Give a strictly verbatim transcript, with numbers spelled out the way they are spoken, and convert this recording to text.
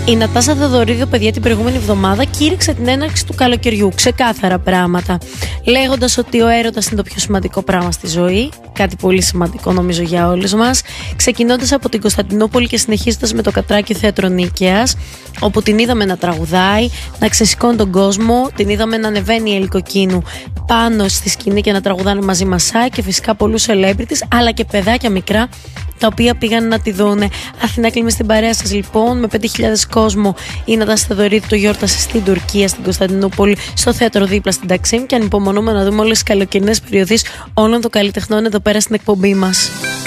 Η Νατάσα Θεοδωρίδου, παιδιά, την προηγούμενη εβδομάδα κήρυξε την έναρξη του καλοκαιριού. Ξεκάθαρα πράγματα. Λέγοντας ότι ο έρωτας είναι το πιο σημαντικό πράγμα στη ζωή. Κάτι πολύ σημαντικό, νομίζω, για όλους μας. Ξεκινώντας από την Κωνσταντινούπολη και συνεχίζοντας με το Κατράκιο Θέατρο Νίκαιας, όπου την είδαμε να τραγουδάει, να ξεσηκώνει τον κόσμο. Την είδαμε να ανεβαίνει η Ελικοκίνου πάνω στη σκηνή και να τραγουδάνε μαζί Μασάι, και φυσικά πολλούς celebrities, αλλά και παιδάκια μικρά, τα οποία πήγαν να τη δούνε. Αθηνά Κλίμη στην παρέα σας, λοιπόν, με πέντε χιλιάδες κόσμο. Η Νατάσα Θεοδωρίδου το γιόρτασε στην Τουρκία, στην Κωνσταντινούπολη, στο θέατρο δίπλα στην Ταξίμ, και ανυπομονούμε να δούμε όλες τις καλοκαιρινές περιοδίες όλων των καλλιτεχνών εδώ πέρα στην εκπομπή μας.